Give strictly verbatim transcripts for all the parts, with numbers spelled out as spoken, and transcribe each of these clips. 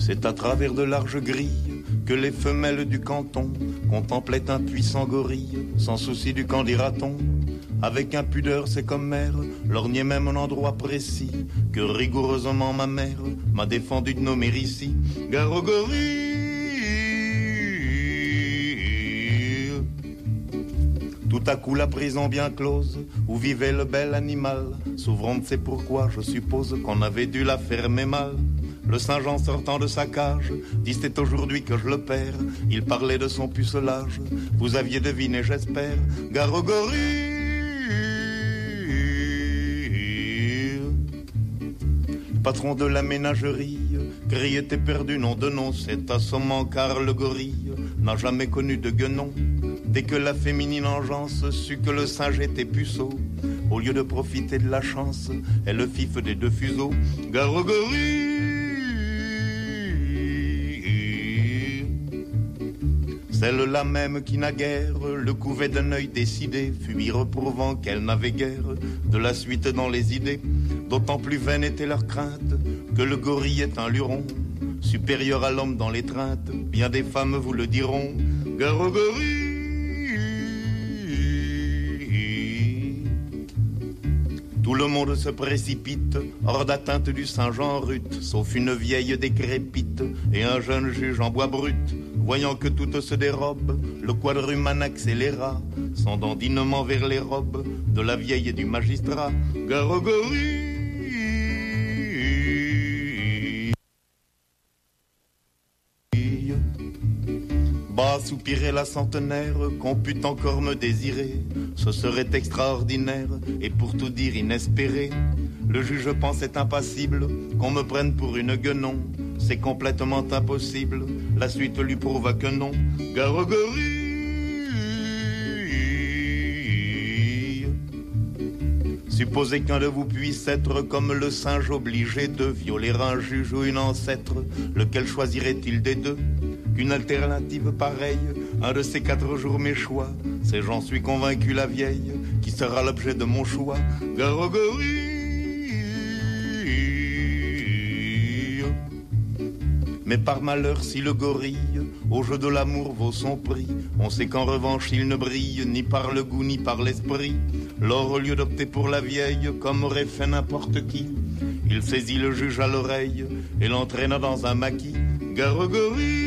C'est à travers de larges grilles que les femelles du canton contemplaient un puissant gorille, sans souci du qu'en dira-t-on. Avec impudeur, c'est comme mère, lorgnait même un endroit précis que rigoureusement ma mère m'a défendu de nommer ici. Gare au gorille. Tout à coup la prison bien close, où vivait le bel animal, s'ouvrant de c'est pourquoi je suppose qu'on avait dû la fermer mal. Le Saint-Jean sortant de sa cage, dit c'est aujourd'hui que je le perds. Il parlait de son pucelage, vous aviez deviné j'espère. Gare au gorille. Patron de la ménagerie, criait éperdu nom de nom, c'est assommant car le gorille n'a jamais connu de guenon. Dès que la féminine engeance sut que le singe était puceau, au lieu de profiter de la chance, elle le fif des deux fuseaux. Gare au gorille. Celle-là même qui naguère le couvait d'un œil décidé, fut y reprouvant qu'elle n'avait guère de la suite dans les idées. D'autant plus vaine était leur crainte que le gorille est un luron, supérieur à l'homme dans l'étreinte. Bien des femmes vous le diront. Gare au gorille. Tout le monde se précipite hors d'atteinte du Saint-Jean rut, sauf une vieille décrépite et un jeune juge en bois brut. Voyant que toutes se dérobent, le quadrumane accéléra son dandinement vers les robes de la vieille et du magistrat. Gare au gorille. Bas soupirait la centenaire, qu'on pût encore me désirer, ce serait extraordinaire et pour tout dire inespéré. Le juge pensait impassible qu'on me prenne pour une guenon, c'est complètement impossible, la suite lui prouva que non. Gare au gorille. Supposez qu'un de vous puisse être comme le singe obligé de violer un juge ou une ancêtre, lequel choisirait-il des deux? Qu'une alternative pareille, un de ces quatre jours mes choix, c'est j'en suis convaincu la vieille, qui sera l'objet de mon choix. Gare au gorille. Mais par malheur si le gorille au jeu de l'amour vaut son prix, on sait qu'en revanche il ne brille ni par le goût ni par l'esprit. Lors au lieu d'opter pour la vieille comme aurait fait n'importe qui, il saisit le juge à l'oreille et l'entraîna dans un maquis. Gare au gorille.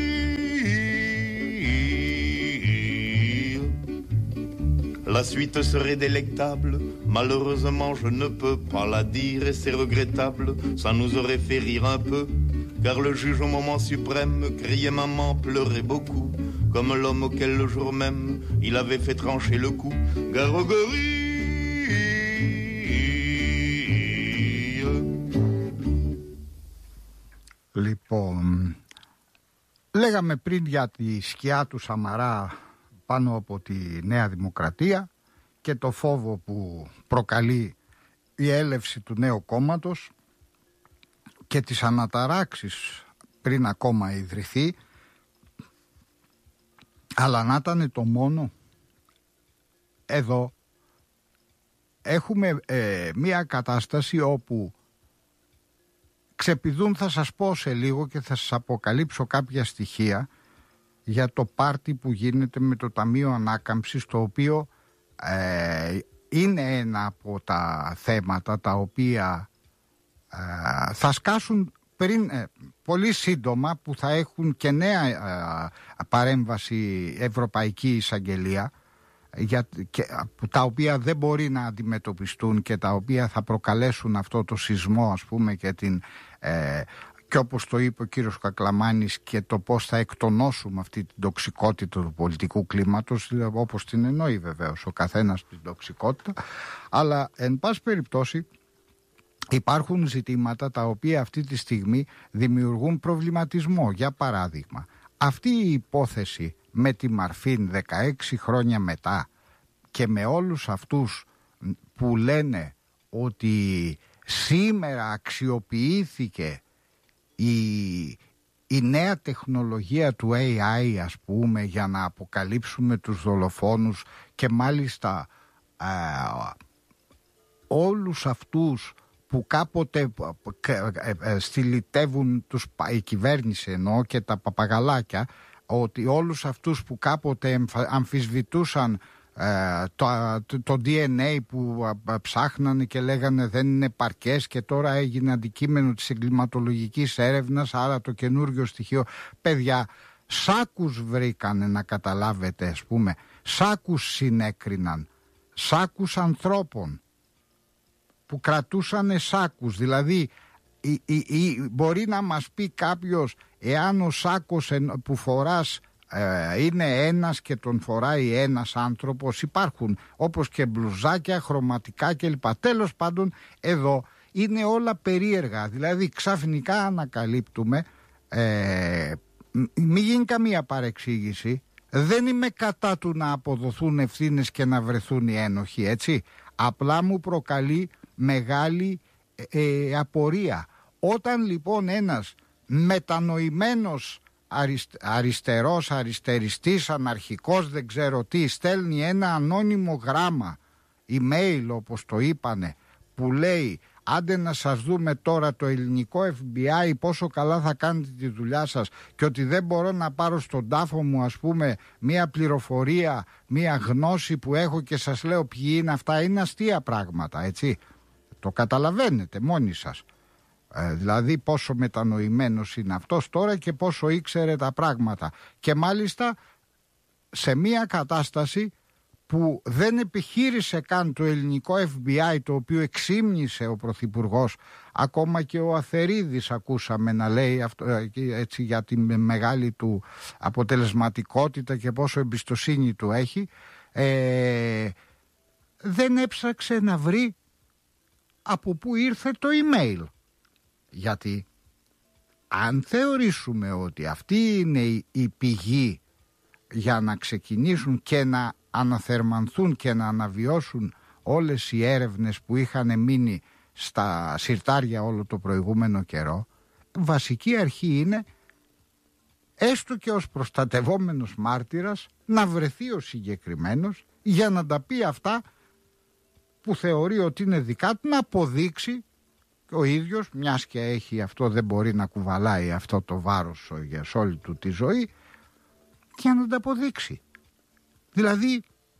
La suite serait délectable, malheureusement je ne peux pas la dire et c'est regrettable, ça nous aurait fait rire un peu. Car le juge au moment suprême criait maman, pleurait beaucoup, comme l'homme auquel le jour même il avait fait trancher le cou. Gare au gorille. Λοιπόν, λέγαμε πριν για τη σκιά του Σαμαρά πάνω από τη Νέα Δημοκρατία και το φόβο που προκαλεί η έλευση του νέου κόμματος και τις αναταράξεις πριν ακόμα ιδρυθεί, αλλά να ήταν το μόνο. Εδώ έχουμε ε, μια κατάσταση όπου ξεπηδούν, θα σας πω σε λίγο και θα σας αποκαλύψω κάποια στοιχεία για το πάρτι που γίνεται με το Ταμείο Ανάκαμψης, το οποίο ε, είναι ένα από τα θέματα τα οποία ε, θα σκάσουν πριν, ε, πολύ σύντομα, που θα έχουν και νέα ε, παρέμβαση Ευρωπαϊκή Εισαγγελία, για, και, που, τα οποία δεν μπορεί να αντιμετωπιστούν και τα οποία θα προκαλέσουν αυτό το σεισμό, ας πούμε, και την... Ε, και όπως το είπε ο κύριος Κακλαμάνης, και το πώς θα εκτονώσουμε αυτή την τοξικότητα του πολιτικού κλίματος, όπως την εννοεί βεβαίως ο καθένας την τοξικότητα, αλλά εν πάση περιπτώσει υπάρχουν ζητήματα τα οποία αυτή τη στιγμή δημιουργούν προβληματισμό. Για παράδειγμα, αυτή η υπόθεση με τη Μαρφίν δεκαέξι χρόνια μετά και με όλους αυτούς που λένε ότι σήμερα αξιοποιήθηκε η, η νέα τεχνολογία του έι άι, ας πούμε, για να αποκαλύψουμε τους δολοφόνους, και μάλιστα ε, όλους αυτούς που κάποτε στυλιτεύουν τους, η κυβέρνηση εννοώ και τα παπαγαλάκια, ότι όλους αυτούς που κάποτε αμφισβητούσαν ε, το, το ντι εν έι που ψάχνανε και λέγανε δεν είναι παρκές και τώρα έγινε αντικείμενο της εγκληματολογικής έρευνας, άρα το καινούργιο στοιχείο. Παιδιά, σάκους βρήκανε, να καταλάβετε, ας πούμε, σάκους συνέκριναν, σάκους ανθρώπων που κρατούσαν σάκους. Δηλαδή η, η, η, μπορεί να μας πει κάποιος, εάν ο σάκος που φοράς ε, είναι ένας και τον φοράει ένας άνθρωπος, υπάρχουν όπως και μπλουζάκια, χρωματικά κλπ. Τέλος πάντων, εδώ είναι όλα περίεργα. Δηλαδή ξαφνικά ανακαλύπτουμε, ε, μην γίνει καμία παρεξήγηση, δεν είμαι κατά του να αποδοθούν ευθύνες και να βρεθούν οι ένοχοι, έτσι. Απλά μου προκαλεί μεγάλη ε, απορία. Όταν λοιπόν ένας μετανοημένος αριστε, αριστερός, αριστεριστής, αναρχικός, δεν ξέρω τι, στέλνει ένα ανώνυμο γράμμα, email όπως το είπανε, που λέει άντε να σας δούμε τώρα το ελληνικό εφ μπι άι πόσο καλά θα κάνετε τη δουλειά σας και ότι δεν μπορώ να πάρω στον τάφο μου, ας πούμε, μία πληροφορία, μία γνώση που έχω και σας λέω ποιοι είναι αυτά, είναι αστεία πράγματα, έτσι. Το καταλαβαίνετε μόνοι σας. Ε, δηλαδή πόσο μετανοημένος είναι αυτός τώρα και πόσο ήξερε τα πράγματα. Και μάλιστα σε μία κατάσταση που δεν επιχείρησε καν το ελληνικό εφ μπι άι, το οποίο εξήμνησε ο Πρωθυπουργός, ακόμα και ο Αθερίδης ακούσαμε να λέει αυτό, έτσι, για τη μεγάλη του αποτελεσματικότητα και πόσο εμπιστοσύνη του έχει, ε, δεν έψαξε να βρει από πού ήρθε το email. Γιατί αν θεωρήσουμε ότι αυτή είναι η πηγή για να ξεκινήσουν και να αναθερμανθούν και να αναβιώσουν όλες οι έρευνες που είχαν μείνει στα συρτάρια όλο το προηγούμενο καιρό, βασική αρχή είναι, έστω και ως προστατευόμενος μάρτυρας, να βρεθεί ο συγκεκριμένος για να τα πει αυτά που θεωρεί ότι είναι δικά του, να αποδείξει ο ίδιος, μιας και έχει αυτό, δεν μπορεί να κουβαλάει αυτό το βάρος για όλη του τη ζωή, για να τα αποδείξει. Δηλαδή,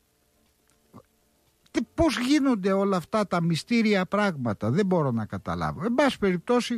πώς γίνονται όλα αυτά τα μυστήρια πράγματα, δεν μπορώ να καταλάβω. Εν πάση περιπτώσει,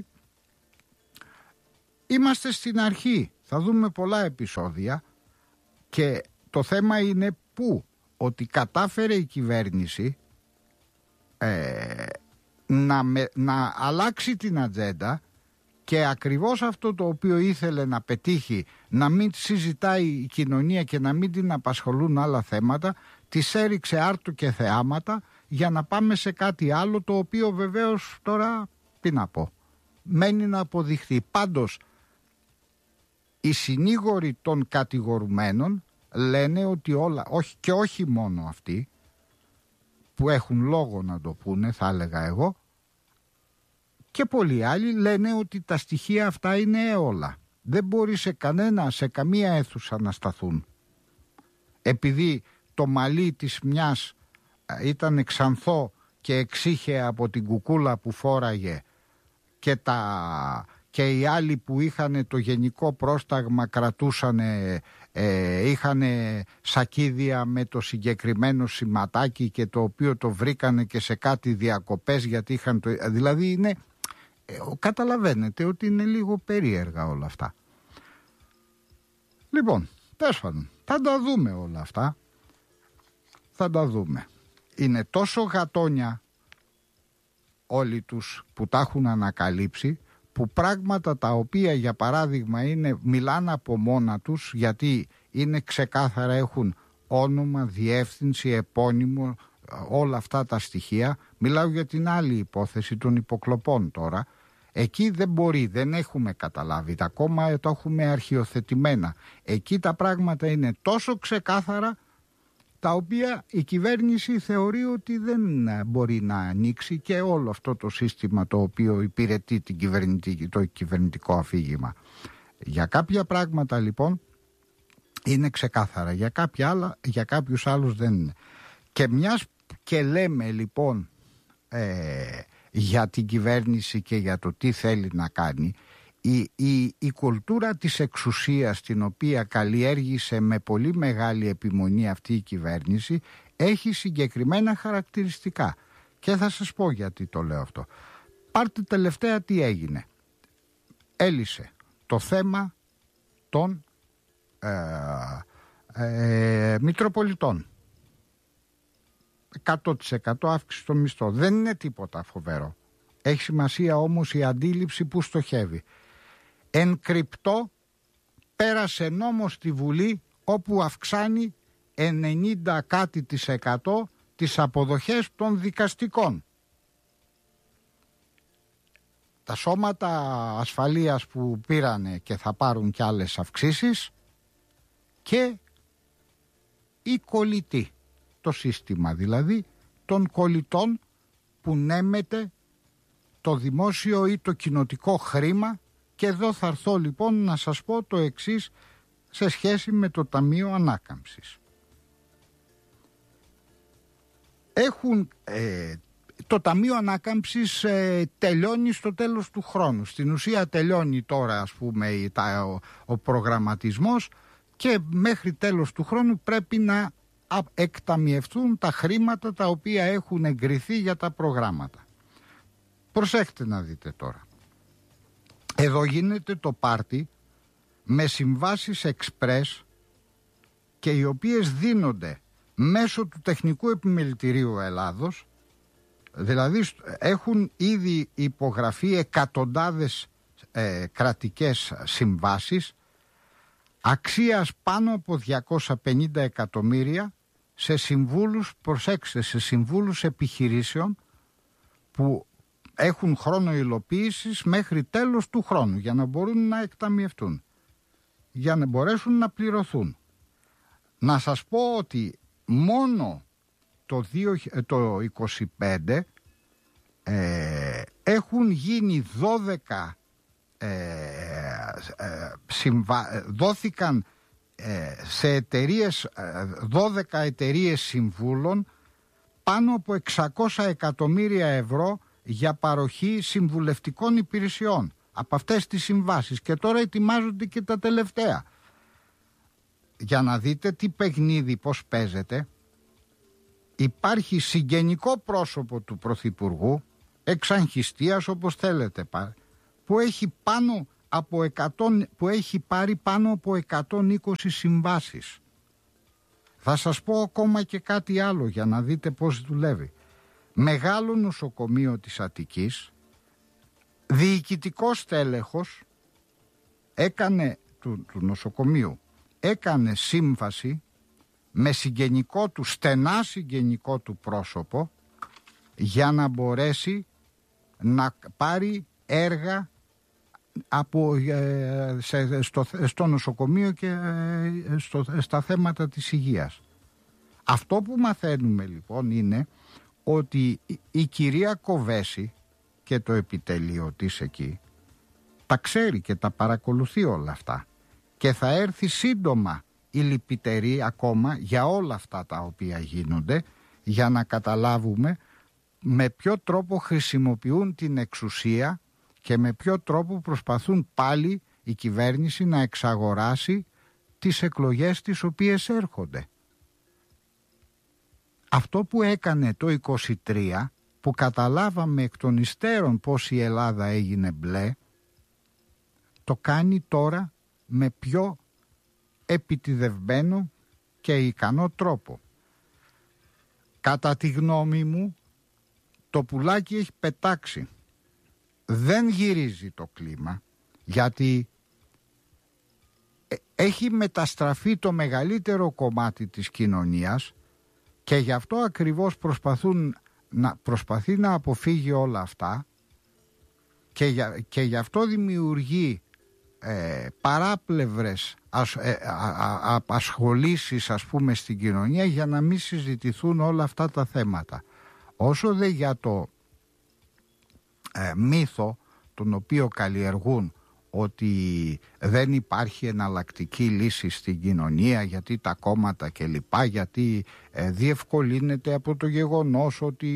είμαστε στην αρχή, θα δούμε πολλά επεισόδια και το θέμα είναι πού, ότι κατάφερε η κυβέρνηση ε, να, με, να αλλάξει την ατζέντα και ακριβώς αυτό το οποίο ήθελε να πετύχει, να μην συζητάει η κοινωνία και να μην την απασχολούν άλλα θέματα, τις έριξε άρτου και θεάματα για να πάμε σε κάτι άλλο, το οποίο βεβαίως τώρα, τι να πω, μένει να αποδειχθεί. Πάντως, οι συνήγοροι των κατηγορουμένων λένε ότι όλα, όχι, και όχι μόνο αυτοί, που έχουν λόγο να το πούνε, θα έλεγα εγώ, και πολλοί άλλοι λένε ότι τα στοιχεία αυτά είναι όλα. Δεν μπορεί σε κανένα, σε καμία αίθουσα να σταθούν. Επειδή το μαλλί της μιας ήταν ξανθό και εξήχε από την κουκούλα που φόραγε και, τα, και οι άλλοι που είχαν το γενικό πρόσταγμα κρατούσαν, ε, είχαν σακίδια με το συγκεκριμένο σηματάκι και το οποίο το βρήκανε και σε κάτι διακοπές γιατί είχαν το... Δηλαδή είναι... Ε, καταλαβαίνετε ότι είναι λίγο περίεργα όλα αυτά. Λοιπόν, τέλος πάντων, θα τα δούμε όλα αυτά. Θα τα δούμε. Είναι τόσο γατόνια όλοι τους που τα έχουν ανακαλύψει, που πράγματα τα οποία για παράδειγμα είναι, μιλάνε από μόνα τους, γιατί είναι ξεκάθαρα, έχουν όνομα, διεύθυνση, επώνυμο, όλα αυτά τα στοιχεία. Μιλάω για την άλλη υπόθεση των υποκλοπών τώρα. Εκεί δεν μπορεί, δεν έχουμε καταλάβει, ακόμα το έχουμε αρχιοθετημένα. Εκεί τα πράγματα είναι τόσο ξεκάθαρα, τα οποία η κυβέρνηση θεωρεί ότι δεν μπορεί να ανοίξει και όλο αυτό το σύστημα το οποίο υπηρετεί την κυβερνητική, το κυβερνητικό αφήγημα. Για κάποια πράγματα λοιπόν είναι ξεκάθαρα, για κάποια άλλα, για κάποιους άλλους δεν είναι. Και μιας και λέμε λοιπόν ε, για την κυβέρνηση και για το τι θέλει να κάνει. Η, η, η κουλτούρα της εξουσίας, την οποία καλλιέργησε με πολύ μεγάλη επιμονή αυτή η κυβέρνηση, έχει συγκεκριμένα χαρακτηριστικά. Και θα σας πω γιατί το λέω αυτό. Πάρτε τελευταία τι έγινε. Έλυσε το θέμα των ε, ε, Μητροπολιτών. εκατό τοις εκατό αύξηση στο μισθό. Δεν είναι τίποτα φοβερό. Έχει σημασία όμως η αντίληψη που στοχεύει. Εν κρυπτό πέρασε νόμος στη Βουλή όπου αυξάνει ενενήντα κάτι της εκατό τις αποδοχές των δικαστικών. Τα σώματα ασφαλείας που πήρανε και θα πάρουν κι άλλες αυξήσεις, και η κολλητή, το σύστημα δηλαδή των κολλητών που νέμεται το δημόσιο ή το κοινοτικό χρήμα. Και εδώ θα έρθω λοιπόν να σας πω το εξής σε σχέση με το Ταμείο Ανάκαμψης. Έχουν, ε, το Ταμείο Ανάκαμψης ε, τελειώνει στο τέλος του χρόνου. Στην ουσία τελειώνει τώρα, ας πούμε, τα, ο, ο προγραμματισμός, και μέχρι τέλος του χρόνου πρέπει να εκταμιευτούν τα χρήματα τα οποία έχουν εγκριθεί για τα προγράμματα. Προσέχτε να δείτε τώρα. Εδώ γίνεται το πάρτι με συμβάσεις εξπρές, και οι οποίες δίνονται μέσω του Τεχνικού Επιμελητηρίου Ελλάδος. Δηλαδή έχουν ήδη υπογραφεί εκατοντάδες ε, κρατικές συμβάσεις αξίας πάνω από διακόσια πενήντα εκατομμύρια σε συμβούλους, προσέξτε, σε συμβούλους επιχειρήσεων που έχουν χρόνο υλοποίησης μέχρι τέλος του χρόνου για να μπορούν να εκταμιευτούν, για να μπορέσουν να πληρωθούν. Να σας πω ότι μόνο το, το είκοσι πέντε ε, έχουν γίνει δώδεκα ε, ε, συμβα... δόθηκαν ε, σε εταιρείες, ε, δώδεκα εταιρείες συμβούλων πάνω από εξακόσια εκατομμύρια ευρώ για παροχή συμβουλευτικών υπηρεσιών από αυτές τις συμβάσεις, και τώρα ετοιμάζονται και τα τελευταία. Για να δείτε τι παιχνίδι, πώς παίζεται. Υπάρχει συγγενικό πρόσωπο του Πρωθυπουργού, εξαγχιστίας όπως θέλετε, που έχει, πάνω από εκατό, που έχει πάρει πάνω από εκατόν είκοσι συμβάσεις. Θα σας πω ακόμα και κάτι άλλο για να δείτε πώς δουλεύει. Μεγάλο νοσοκομείο της Αττικής, διοικητικός τέλεχος έκανε, του, του νοσοκομείου έκανε σύμβαση με συγγενικό του, στενά συγγενικό του πρόσωπο, για να μπορέσει να πάρει έργα από, ε, σε, στο, στο νοσοκομείο και ε, στο, στα θέματα της υγείας. Αυτό που μαθαίνουμε λοιπόν είναι ότι η κυρία Κοβέση και το επιτελείο της εκεί τα ξέρει και τα παρακολουθεί όλα αυτά, και θα έρθει σύντομα η λυπητερή ακόμα για όλα αυτά τα οποία γίνονται, για να καταλάβουμε με ποιο τρόπο χρησιμοποιούν την εξουσία και με ποιο τρόπο προσπαθούν πάλι η κυβέρνηση να εξαγοράσει τις εκλογές τις οποίες έρχονται. Αυτό που έκανε το είκοσι τρία, που καταλάβαμε εκ των υστέρων πως η Ελλάδα έγινε μπλε, το κάνει τώρα με πιο επιτιδευμένο και ικανό τρόπο. Κατά τη γνώμη μου, το πουλάκι έχει πετάξει. Δεν γυρίζει το κλίμα, γιατί έχει μεταστραφεί το μεγαλύτερο κομμάτι της κοινωνίας, και γι' αυτό ακριβώς προσπαθούν να, προσπαθεί να αποφύγει όλα αυτά, και, για, και γι' αυτό δημιουργεί ε, παράπλευρες ασ, ε, α, α, απασχολήσεις, ας πούμε, στην κοινωνία, για να μην συζητηθούν όλα αυτά τα θέματα. Όσο δε για το ε, μύθο τον οποίο καλλιεργούν, ότι δεν υπάρχει εναλλακτική λύση στην κοινωνία, γιατί τα κόμματα κλπ, γιατί ε, διευκολύνεται από το γεγονός ότι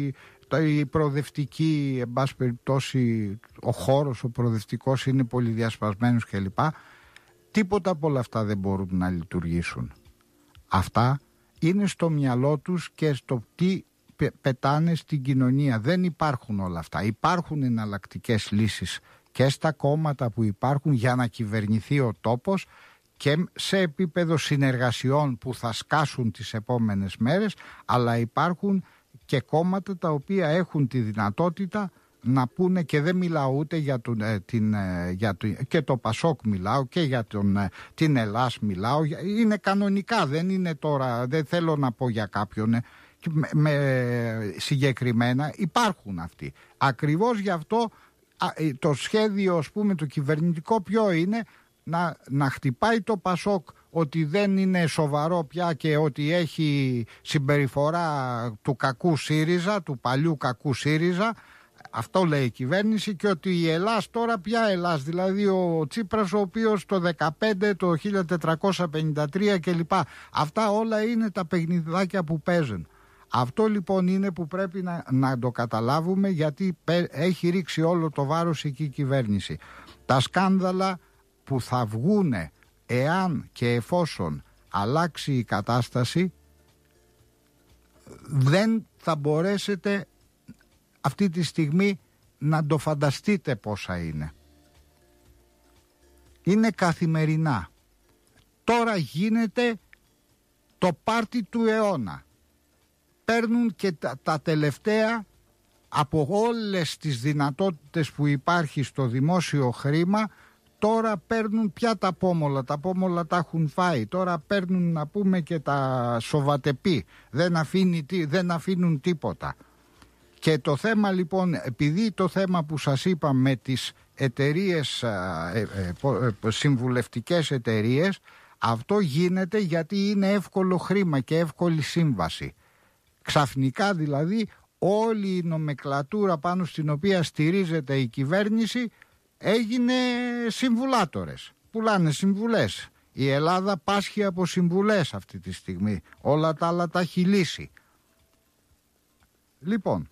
η προοδευτική, εν πάση περιπτώσει, ο χώρος, ο προοδευτικός είναι πολύ διασπασμένος κλπ. Τίποτα από όλα αυτά δεν μπορούν να λειτουργήσουν. Αυτά είναι στο μυαλό τους και στο τι πετάνε στην κοινωνία. Δεν υπάρχουν όλα αυτά. Υπάρχουν εναλλακτικές λύσεις και στα κόμματα που υπάρχουν για να κυβερνηθεί ο τόπος και σε επίπεδο συνεργασιών που θα σκάσουν τις επόμενες μέρες, αλλά υπάρχουν και κόμματα τα οποία έχουν τη δυνατότητα να πούνε, και δεν μιλάω ούτε για, τον, την, για το, και το Πασόκ μιλάω και για τον, την Ελλάς μιλάω, είναι κανονικά, δεν είναι τώρα, δεν θέλω να πω για κάποιον με, με, συγκεκριμένα, υπάρχουν αυτοί. Ακριβώς γι' αυτό το σχέδιο, ας πούμε, το κυβερνητικό ποιο είναι? Να, να χτυπάει το Πασόκ ότι δεν είναι σοβαρό πια και ότι έχει συμπεριφορά του κακού ΣΥΡΙΖΑ, του παλιού κακού ΣΥΡΙΖΑ. Αυτό λέει η κυβέρνηση, και ότι η Ελλάς τώρα πια Ελλάς, δηλαδή ο Τσίπρας ο οποίος το δεκαπέντε, το χίλια τετρακόσια πενήντα τρία κλπ. Αυτά όλα είναι τα παιχνιδάκια που παίζουν. Αυτό λοιπόν είναι που πρέπει να, να το καταλάβουμε, γιατί έχει ρίξει όλο το βάρος εκεί η κυβέρνηση. Τα σκάνδαλα που θα βγούνε εάν και εφόσον αλλάξει η κατάσταση, δεν θα μπορέσετε αυτή τη στιγμή να το φανταστείτε πόσα είναι. Είναι καθημερινά. Τώρα γίνεται το πάρτι του αιώνα. Παίρνουν και τα, τα τελευταία από όλες τις δυνατότητες που υπάρχει στο δημόσιο χρήμα. Τώρα παίρνουν πια τα πόμολα, τα πόμολα τα έχουν φάει. Τώρα παίρνουν, να πούμε, και τα σοβατεπή. Δεν, αφήνει, δεν αφήνουν τίποτα. Και το θέμα λοιπόν, επειδή το θέμα που σας είπα με τις εταιρείες, ε, ε, συμβουλευτικές εταιρείες, αυτό γίνεται γιατί είναι εύκολο χρήμα και εύκολη σύμβαση. Ξαφνικά δηλαδή όλη η νομεκλατούρα πάνω στην οποία στηρίζεται η κυβέρνηση έγινε συμβουλάτορες. Πουλάνε συμβουλές. Η Ελλάδα πάσχει από συμβουλές αυτή τη στιγμή. Όλα τα άλλα τα έχει λύσει. Λοιπόν,